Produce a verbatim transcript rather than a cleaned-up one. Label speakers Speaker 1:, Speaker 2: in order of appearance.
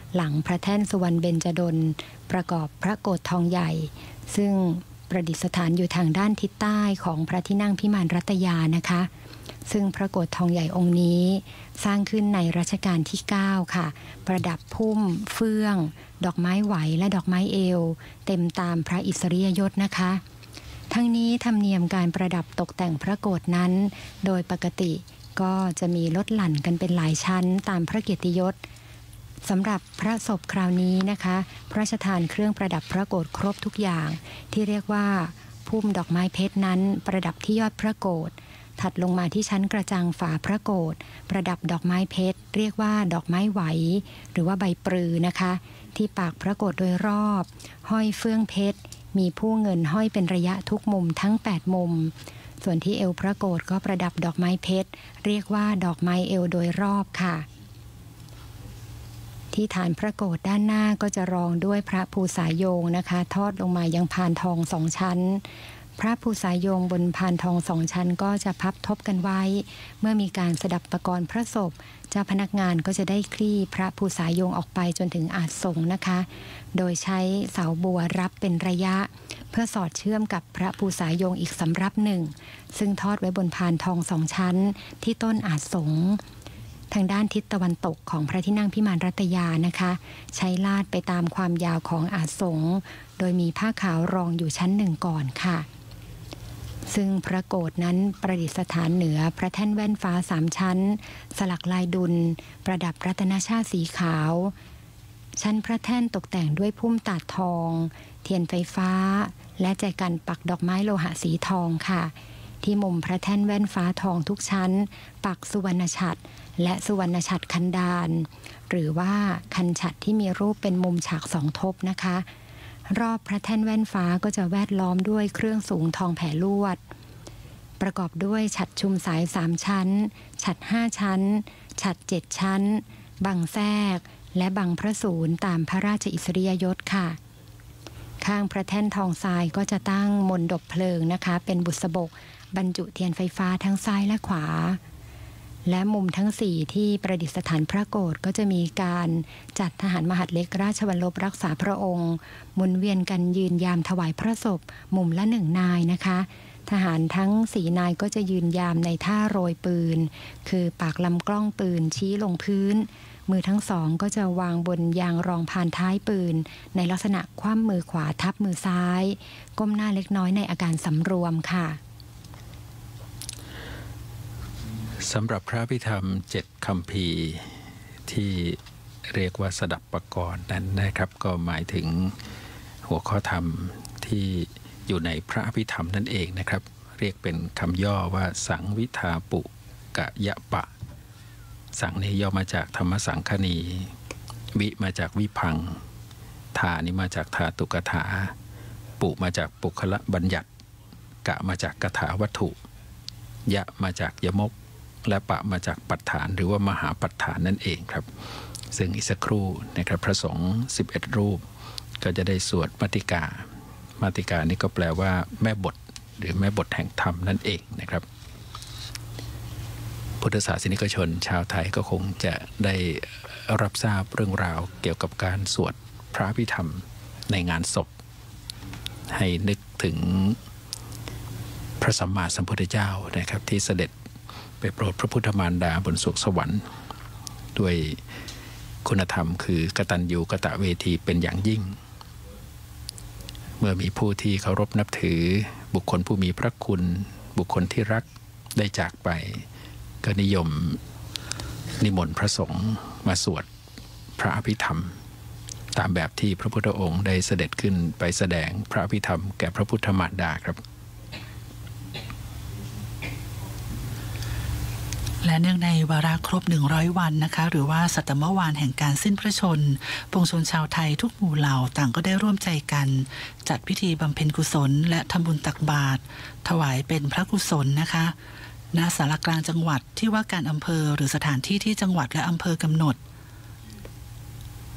Speaker 1: หลังพระแท่นสุวรรณเบญจดลประกอบพระโกฐทองใหญ่ซึ่งประดิษฐานอยู่ทางด้านทิศใต้ของพระที่นั่งพิมานรัตยานะคะซึ่งพระโกฐทองใหญ่องค์นี้สร้างขึ้นในรัชกาลที่เก้าค่ะประดับพุ่มเฟื่องดอกไม้ไหวและดอกไม้เอวเต็มตามพระอิสริยยศนะคะทั้งนี้ธรรมเนียมการประดับตกแต่งพระโกฐนั้นโดยปกติก็จะมีลดหลั่นกันเป็นหลายชั้นตามพระเกียรติยศสำหรับพระศพคราวนี้นะคะพระราชทานเครื่องประดับพระโกฐครบทุกอย่างที่เรียกว่าพุ่มดอกไม้เพชรนั้นประดับที่ยอดพระโกฐถัดลงมาที่ชั้นกระจังฝาพระโกฐประดับดอกไม้เพชรเรียกว่าดอกไม้ไหวหรือว่าใบปรือนะคะที่ปากพระโกฐโดยรอบห้อยเฟื่องเพชรมีผู้เงินห้อยเป็นระยะทุกมุมทั้งแปดมุมส่วนที่เอวพระโกฐก็ประดับดอกไม้เพชรเรียกว่าดอกไม้เอวโดยรอบค่ะที่ฐานพระโกฐด้านหน้าก็จะรองด้วยพระภูษาโยงนะคะทอดลงมายังพานทองสองชั้นพระภูษาโยงบนพานทองสองชั้นก็จะพับทบกันไว้เมื่อมีการสดับประกรณ์พระศพเจ้าพนักงานก็จะได้คลี่พระภูษาโยงออกไปจนถึงอาสงนะคะโดยใช้เสาบัวรับเป็นระยะเพื่อสอดเชื่อมกับพระภูษาโยงอีกสำรับหนึ่งซึ่งทอดไว้บนพานทองสองชั้นที่ต้นอาสงทางด้านทิศตะวันตกของพระที่นั่งพิมานรัตยานะคะใช้ลาดไปตามความยาวของอาสงโดยมีผ้าขาวรองอยู่ชั้นหนึ่งก่อนค่ะซึ่งพระโกฐนั้นประดิษฐานเหนือพระแท่นแว่นฟ้าสามชั้นสลักลายดุลประดับรัตนชาติสีขาวชั้นพระแท่นตกแต่งด้วยพุ่มตาดทองเทียนไฟฟ้าและแจกันปักดอกไม้โลหะสีทองค่ะที่มุมพระแท่นแว่นฟ้าทองทุกชั้นปักสุวรรณฉัตรและสุวรรณฉัตรคันดานหรือว่าคันฉัตรที่มีรูปเป็นมุมฉากสองทบนะคะรอบพระแท่นแว่นฟ้าก็จะแวดล้อมด้วยเครื่องสูงทองแผ่ลวดประกอบด้วยฉัตรชุมสายสามชั้นฉัตรห้าชั้นฉัตรเจ็ดชั้นบังแทรกและบังพระศูนย์ตามพระราชอิสริยยศค่ะข้างพระแท่นทองทรายก็จะตั้งมณฑปเพลิงนะคะเป็นบุษบกบรรจุเทียนไฟฟ้าทั้งซ้ายและขวาและมุมทั้งสี่ที่ประดิษฐานพระโกฐก็จะมีการจัดทหารมหาดเล็กราชวัลลบรักษาพระองค์หมุนเวียนกันยืนยามถวายพระศพมุมละหนึ่งนายนะคะทหารทั้งสี่นายก็จะยืนยามในท่าโรยปืนคือปากลำกล้องปืนชี้ลงพื้นมือทั้งสองก็จะวางบนยางรองพานท้ายปืนในลักษณะคว่ำมือขวาทับมือซ้ายก้มหน้าเล็กน้อยในอาการสำรวมค่ะ
Speaker 2: สำหรับพระพิธรรมเจ็ดคัมภีร์ที่เรียกว่าสดับประกรณ์นั้นนะครับก็หมายถึงหัวข้อธรรมที่อยู่ในพระพิธรรมนั่นเองนะครับเรียกเป็นคำย่อว่าสังวิทาปุกะยะปะสังนี้ย่อมาจากธรรมสังคณีวิมาจากวิพังทานี่มาจากทาตุกถาปุมาจากปุคละบัญญัติกะมาจากกถาวัตถุยะมาจากยมกและปะมาจากปัฏฐานหรือว่ามหาปัฏฐานนั่นเองครับซึ่งอีกสักครู่นะครับพระสงฆ์สิบเอ็ดรูปก็จะได้สวดมัตติกามัตติกานี่ก็แปลว่าแม่บทหรือแม่บทแห่งธรรมนั่นเองนะครับพุทธศาสนิกชนชาวไทยก็คงจะได้รับทราบเรื่องราวเกี่ยวกับการสวดพระอภิธรรมในงานศพให้นึกถึงพระสัมมาสัมพุทธเจ้านะครับที่เสด็จไปโปรดพระพุทธมารดาบนสวงสวรรค์ด้วยคุณธรรมคือกตัญญูกตเวทีเป็นอย่างยิ่งเมื่อมีผู้ที่เคารพนับถือบุคคลผู้มีพระคุณบุคคลที่รักได้จากไปก็นิยมนิมนต์พระสงฆ์มาสวดพระอภิธรรมตามแบบที่พระพุทธองค์ได้เสด็จขึ้นไปแสดงพระอภิธรรมแก่พระพุทธมารดาครับ
Speaker 3: และเนื่องในวาระครบหนึ่งร้อยวันนะคะหรือว่าสัตมวานแห่งการสิ้นพระชนปวงชนชาวไทยทุกหมู่เหล่าต่างก็ได้ร่วมใจกันจัดพิธีบำเพ็ญกุศลและทำบุญตักบาตรถวายเป็นพระกุศลนะคะณศาลากลางจังหวัดที่ว่าการอำเภอหรือสถานที่ที่จังหวัดและอำเภอกำหนด